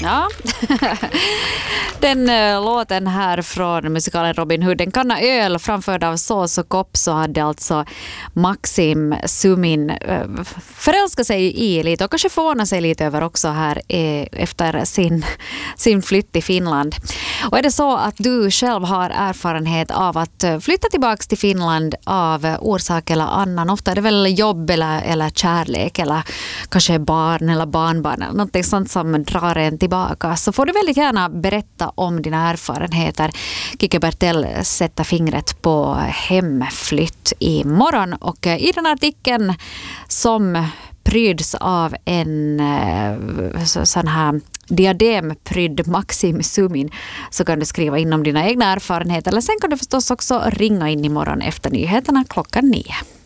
Ja, den låten här från musikalen Robin Hood, Den kan ha öl, framförd av Sås och Kopp, så hade alltså Maxim Sumin förälskat sig i lite och kanske förvånat sig lite över också här efter sin flytt till Finland. Och är det så att du själv har erfarenhet av att flytta tillbaka till Finland av orsak eller annan, ofta är det väl jobb eller kärlek eller kanske barn eller barnbarn eller något sånt som drar en tillbaka, så får du väldigt gärna berätta om dina erfarenheter. Kike Bertell sätter fingret på hemflytt imorgon, och i den artikeln som pryds av en sån här diademprydd Maxim Sumin, så kan du skriva in om dina egna erfarenheter, eller sen kan du förstås också ringa in imorgon efter nyheterna 9:00.